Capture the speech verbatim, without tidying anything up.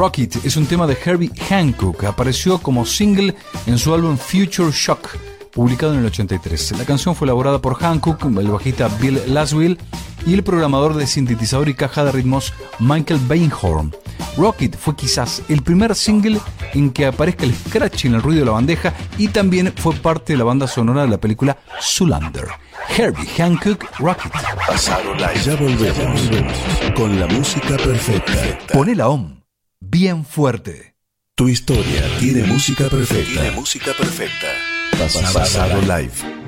Rocket es un tema de Herbie Hancock. Apareció como single en su álbum Future Shock, publicado en el ochenta y tres. La canción fue elaborada por Hancock, el bajista Bill Laswell y el programador de sintetizador y caja de ritmos Michael Beinhorn. Rocket fue quizás el primer single en que aparezca el scratch en el ruido de la bandeja y también fue parte de la banda sonora de la película Zoolander. Herbie Hancock, Rocket. Pasado Live. Ya volvemos con la música perfecta. Poné la OM bien fuerte. Tu historia tiene música perfecta. Tiene música perfecta. Pasado, Pasado Live.